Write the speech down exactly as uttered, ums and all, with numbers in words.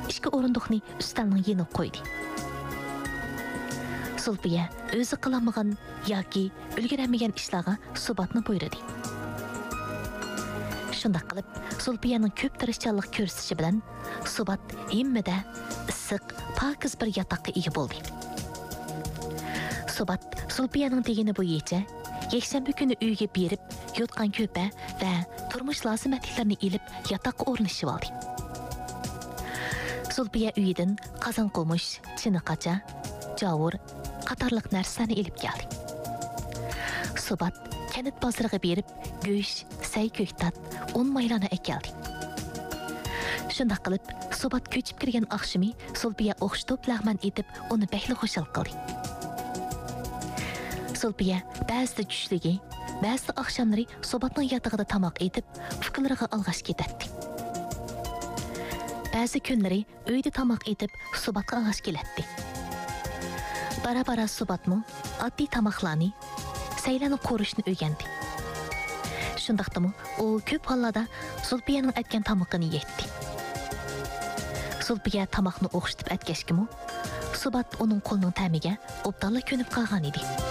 ikki o'rindiqni ustalning yeniga qo'ydi. Sulpiya o'zi qilamagan yoki ulguramagan ishlarga Subatni buyurdi. Shunday qilib, Sulpiyaning ko'p tirishchanlik ko'rsatishi bilan Subat himmada issiq, pokiz bir yotoqqa ega bo'ldi. Subat Sulpiyaning degani bo'yicha yakshanba kuni uyga berib, yotgan ko'pa va turmush lozimliklarini ilib yotoqqa o'rnashib oldi. Sulpiya uyidan qozon qo'mush, chiniqacha, javur qatorliq narsalarni ilib keldi. Subat kanit bozoriga berib, go'sht, say ko'ktat, un maylani akeldi. Shunday qilib, Subat ko'chib kirgan oqshimi Sulpiya o'xshitib lag'man etib, uni baxtli xushal qildi. Sulpiya ba'zida tushligi, ba'zida oqshomlari Subatning yotog'ida tamoq etib, fikrlariga alg'ash ketadi. Ba'zi kunlari uyda tamoq etib, Subatga alg'ash keladi. Bara-bara Subatmi oddiy tamoqlarni, saylanib ko'rishni o'rgandi. Shundaqdimi, u ko'p hollarda Sulpiyaning aytgan tamoqini yeydi. Sulpiya tamoqni o'xshitib aytgachkimi, Subat uning qo'lining ta'miga obdalla ko'nib qolgan edi.